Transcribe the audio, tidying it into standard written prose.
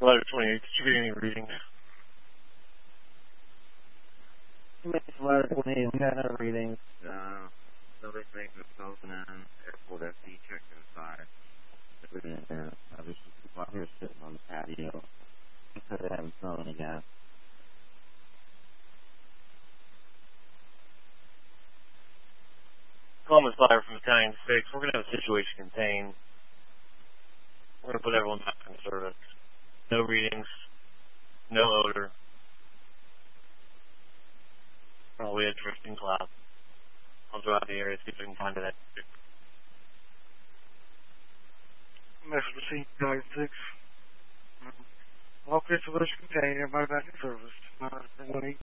Ladder 28, did you get any readings? Mesa Ladder 28, we got no readings. Everything was open in. Airport FD checked inside. Everything in there. There's some people out here sitting on the patio. Because they haven't smelled any gas. Columbus Fire from Battalion 6. We're going to have a situation contained. We're going to put everyone back in service. No readings. No odor. Probably a drifting cloud. I'll drive the area, see if I can find it. Message received, Battalion 6. All clear solution contained. Everybody back in service.